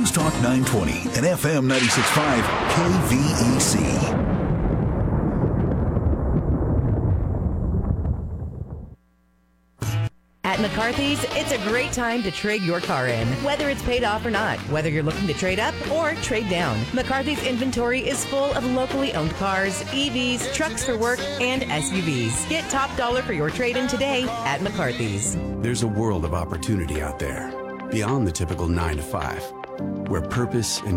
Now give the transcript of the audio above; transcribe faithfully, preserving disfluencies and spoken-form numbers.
News Talk nine twenty and F M ninety-six point five K V E C. At McCarthy's, it's a great time to trade your car in, whether it's paid off or not, whether you're looking to trade up or trade down. McCarthy's inventory is full of locally owned cars, E Vs, trucks for work, and S U Vs. Get top dollar for your trade-in today at McCarthy's. There's a world of opportunity out there, beyond the typical nine to five, where purpose and